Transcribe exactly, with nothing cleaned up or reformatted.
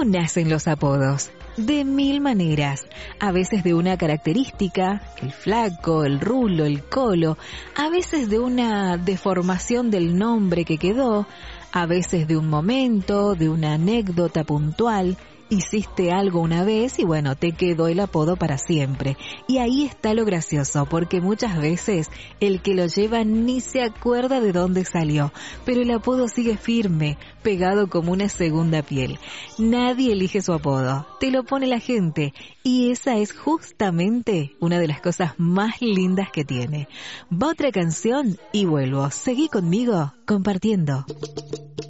nacen los apodos? De mil maneras, a veces de una característica, el flaco, el rulo, el colo, a veces de una deformación del nombre que quedó, a veces de un momento, de una anécdota puntual. Hiciste algo una vez y bueno, te quedó el apodo para siempre. Y ahí está lo gracioso, porque muchas veces el que lo lleva ni se acuerda de dónde salió, pero el apodo sigue firme, pegado como una segunda piel. Nadie elige su apodo, te lo pone la gente, y esa es justamente una de las cosas más lindas que tiene. Va otra canción y vuelvo. Seguí conmigo compartiendo.